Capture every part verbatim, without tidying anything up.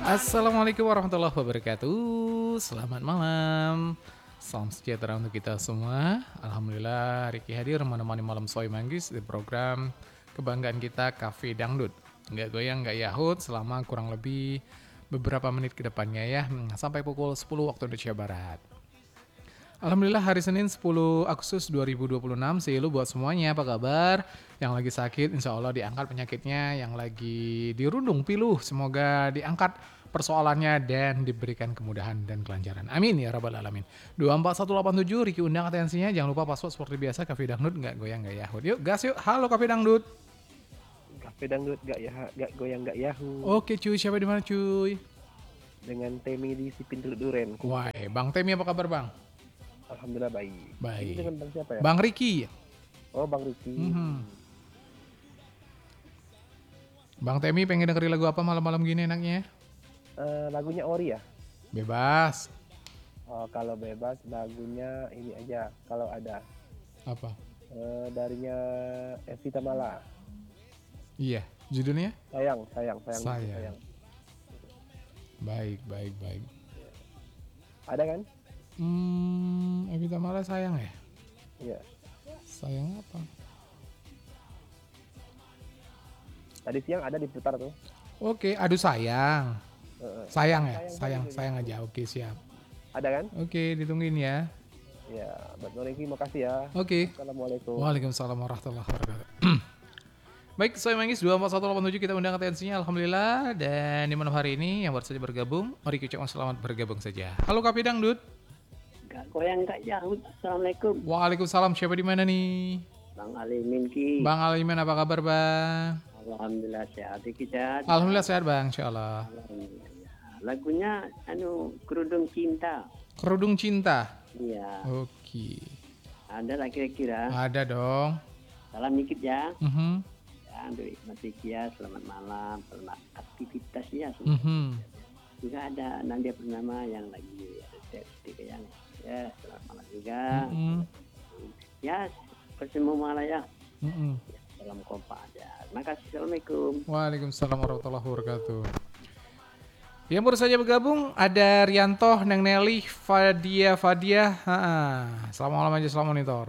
Assalamualaikum warahmatullahi wabarakatuh. Selamat malam. Salam sejahtera untuk kita semua. Alhamdulillah Riki hadir menemani malam Soy Manggis di program kebanggaan kita Cafe Dangdut. Nggak goyang, nggak yahut selama kurang lebih beberapa menit ke depannya ya. Sampai pukul sepuluh waktu Indonesia Barat. Alhamdulillah hari Senin sepuluh Agustus dua ribu dua puluh enam. See lu buat semuanya, apa kabar? Yang lagi sakit insya Allah diangkat penyakitnya. Yang lagi dirundung piluh semoga diangkat persoalannya dan diberikan kemudahan dan kelancaran. Amin ya rabbal alamin. dua empat satu delapan tujuh Riki undang atensinya. Jangan lupa password seperti biasa Cafe Dangdut nggak goyang nggak yahut. Yuk gas yuk. Halo Cafe Dangdut. Cafe Dangdut gak ya gak goyang gak yahu. Oke cuy, siapa di mana cuy? Dengan Temi di si pintu duren. Wah, Bang Temi apa kabar Bang? Alhamdulillah baik. Baik. Ini dengan bang siapa ya? Bang Riki. Oh Bang Riki. Mhm. Bang Temi pengen dengerin lagu apa malam-malam gini enaknya? Eh, lagunya Ori ya? Bebas. Oh, kalau bebas lagunya ini aja kalau ada. Apa? Eh, darinya Evita Mala. Iya, judulnya? Sayang, sayang, sayang, Sayang. sayang. Baik, baik, baik. Ada kan? Hmm, Evita Mala sayang ya? Iya. Sayang apa? Tadi siang ada diputar tuh. Oke, aduh sayang. Eh, Sayang ya? Sayang Sayang, juga. sayang aja. Oke, siap. Ada kan? Oke, ditungguin ya. Ya, buat Bang Riki makasih ya. Oke. Assalamualaikum. Waalaikumsalam warahmatullahi wabarakatuh. Baik, saya Manggis dua empat satu delapan tujuh kita undang atensinya Alhamdulillah. Dan di malam hari ini yang baru saja bergabung, mari kita ucapkan selamat bergabung saja. Halo Kapi Dangdut. Gak goyang gak yahut. Assalamualaikum. Waalaikumsalam, siapa di mana nih? Bang Alimin Ki. Bang Aliman apa kabar Bang? Alhamdulillah sehat kita. Alhamdulillah sehat Bang, insyaallah. Alhamdulillah. Lagunya anu Kerudung Cinta. Kerudung Cinta. Iya. Oke. Ada lah kira-kira. Ada dong. Salam dikit ya. Mhm. Ya, untuk Hikmati Kia, selamat malam, selamat aktivitas ya. Semua. Mhm. Juga ada Nadia Purnama yang lagi ada tes yang ya selamat malam juga. Mhm. Ya, persemua malam ya. Mhm. Salam kompak aja. Terima kasih. Assalamualaikum. Waalaikumsalam warahmatullahi wabarakatuh. Yang baru saja bergabung ada Rianto, Neng Nelly, Fadia, Fadia. Ha, selamat malam aja, selamat monitor.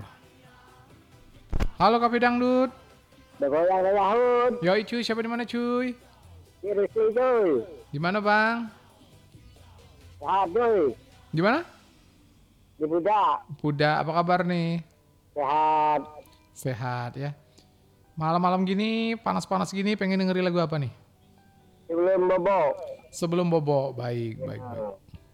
Halo Kapi Dangdut. Udah goyang gak yahut. Yoi cuy, siapa di mana cuy? Ini sih cuy. Di mana Bang? Sehat cuy. Di mana? Di Budak. Puda, apa kabar nih? Sehat. Sehat ya. Malam-malam gini, panas-panas gini, pengen dengerin lagu apa nih? Sebelum bobo. Sebelum bobo, baik, baik, baik.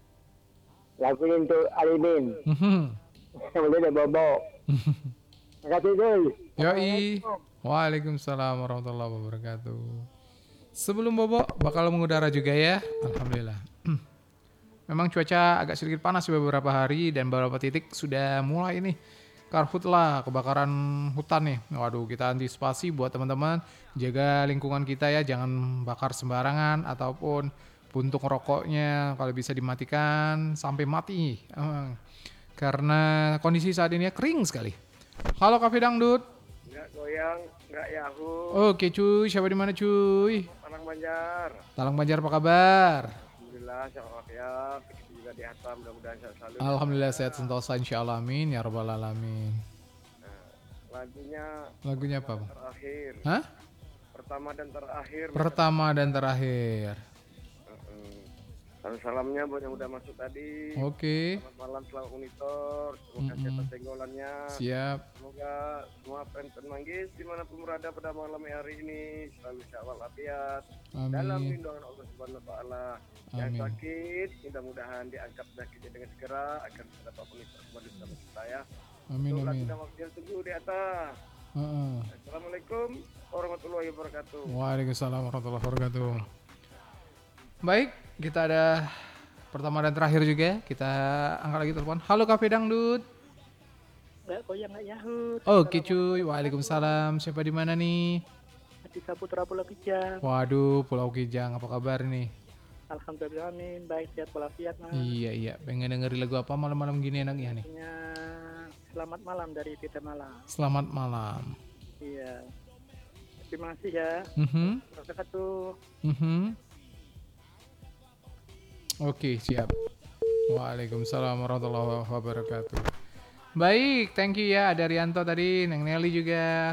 Lagu ini untuk Alimin. Mhm. Kemudian ada bobo. Terima kasih cuy. Yoi. Waalaikumsalam warahmatullahi wabarakatuh. Sebelum bobo, bakal mengudara juga ya. Alhamdulillah. Memang cuaca agak sedikit panas beberapa hari dan beberapa titik sudah mulai nih karhutlah kebakaran hutan nih. Waduh, kita antisipasi buat teman-teman jaga lingkungan kita ya, jangan bakar sembarangan ataupun puntung rokoknya kalau bisa dimatikan sampai mati. Eh, karena kondisi saat ini ya kering sekali. Halo Kafe Dangdut. Nggak goyang, nggak yahu. Oke cuy, siapa di mana cuy? Panang Banjar. Talang Banjar apa kabar? Alhamdulillah sehat walafiat. Kita juga di atas mudah-mudahan sehat selalu. Alhamdulillah sehat sentosa insyaallah amin ya rabbal alamin. Lagunya Lagunya apa Bang? terakhir. Hah? Pertama dan terakhir. Pertama dan terakhir. Salam salamnya buat yang udah masuk tadi. Oke, Selamat malam selamat monitor. Semoga Mm-mm. sehat tenggolannya. siap. Semoga semua penonton Manggis dimanapun berada pada malam hari ini selalu sehat walafiat dalam Amin. lindungan Allah Subhanahu Wa Taala. Yang Amin. sakit mudah-mudahan diangkat sakitnya dengan segera agar bisa dapat monitor kembali bersama kita ya. Amin Untuk lagu amin. dan waktu yang tunggu di atas. Heeh. Assalamualaikum warahmatullahi wabarakatuh. Waalaikumsalam warahmatullahi wabarakatuh. Baik, kita ada pertama dan terakhir juga. Kita angkat lagi telepon. Halo Kafe Dangdut. Gak goyang gak yahut. Oke cuy, waalaikumsalam. Siapa di mana nih? Atika Putra Pulau Kijang. Waduh, Pulau Kijang, apa kabar nih? Alhamdulillah amin. Baik sehat walafiat mas. Iya iya, pengen dengerin lagu apa malam-malam gini enaknya nih? Punya selamat malam dari Vita Mala. Selamat malam. Iya. Terima kasih ya. Mhm. Wabarakatuh. Mhm. Oke, siap. Waalaikumsalam warahmatullahi wabarakatuh. Baik, thank you ya. Ada Rianto tadi, Neng Nelly juga.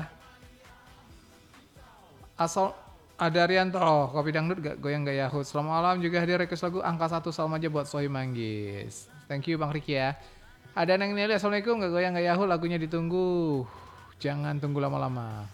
Asal ada Rianto, oh, kopi dangdut gak goyang gak Yahut. Selamat malam juga hadir request lagu angka satu salam aja buat Sohi Manggis. Thank you Bang Riki ya. Ada Neng Nelly, Assalamualaikum, gak goyang gak Yahut, lagunya ditunggu. Jangan tunggu lama-lama.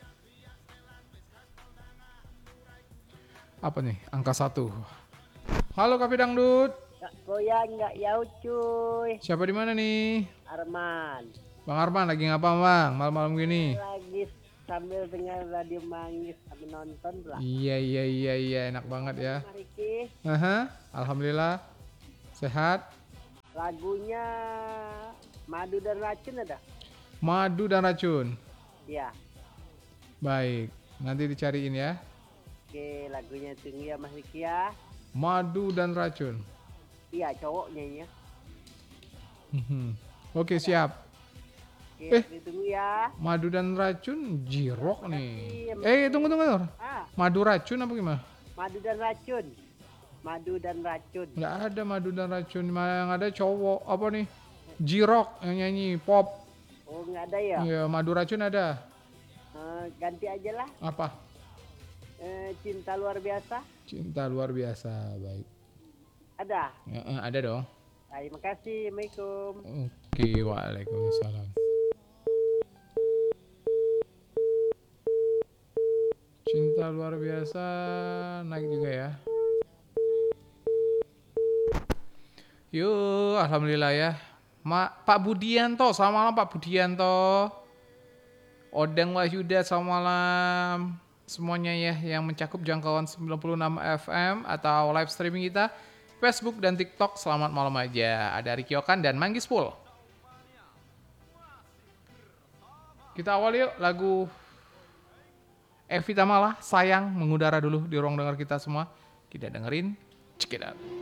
Apa nih? Angka satu. Halo kopi dangdut. Gak goyang nggak Yahut cuy. Siapa di mana nih? Arman. Bang Arman lagi ngapa Bang? Malam-malam gini. Lagi sambil dengar radio Manggis sambil nonton lah. Iya iya iya iya enak banget ya. Riki, Aha, alhamdulillah sehat. lagunya Madu dan Racun ada? Madu dan racun. Iya. Baik, nanti dicariin ya. Oke, lagunya tunggu ya Mas Riki ya. Madu dan racun. Iya, cowoknya ya. Mhm. Oke siap. Oke, Eh. ditunggu ya. Madu dan racun jirok nih. Makasih. Eh tunggu tunggu tunggu. Ah, Madu racun apa gimana? Madu dan Racun. Madu dan Racun. Nggak ada madu dan racun. Yang ada cowok apa nih? Jirok yang nyanyi pop. Oh, nggak ada ya? Iya madu racun ada. Eh, ganti aja lah. Apa? Eh, Cinta Luar Biasa. Cinta luar biasa. Baik. Ada. Ya, eh, ada dong. Terima kasih. Assalamualaikum. Oke, waalaikumsalam. Cinta luar biasa naik juga ya. Yuk, alhamdulillah ya. Ma, Pak Budianto, selamat malam Pak Budianto. Odeng Wahyuda, selamat malam. Semuanya ya yang mencakup jangkauan sembilan puluh enam F M atau live streaming kita, Facebook dan TikTok, selamat malam aja. Ada Ricky Okan dan Manggis Pool. Kita awal yuk lagu Evita Mala, Sayang, mengudara dulu di ruang dengar kita semua. Kita dengerin, check it out.